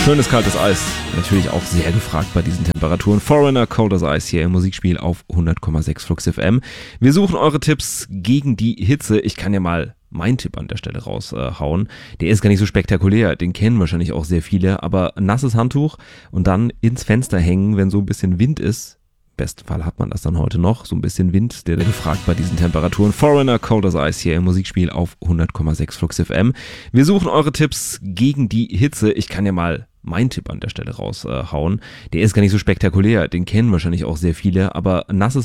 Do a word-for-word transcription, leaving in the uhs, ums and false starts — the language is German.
Schönes kaltes Eis. Natürlich auch sehr gefragt bei diesen Temperaturen. Foreigner, Cold as Ice hier im Musikspiel auf hundert Komma sechs Flux F M. Wir suchen eure Tipps gegen die Hitze. Ich kann ja mal meinen Tipp an der Stelle raushauen. Der ist gar nicht so spektakulär. Den kennen wahrscheinlich auch sehr viele. Aber nasses Handtuch und dann ins Fenster hängen, wenn so ein bisschen Wind ist. Im besten Fall hat man das dann heute noch. So ein bisschen Wind, der gefragt bei diesen Temperaturen. Foreigner, Cold as Ice hier im Musikspiel auf hundert Komma sechs Flux F M. Wir suchen eure Tipps gegen die Hitze. Ich kann ja mal meinen Tipp an der Stelle raushauen. Der ist gar nicht so spektakulär. Den kennen wahrscheinlich auch sehr viele. Aber nasses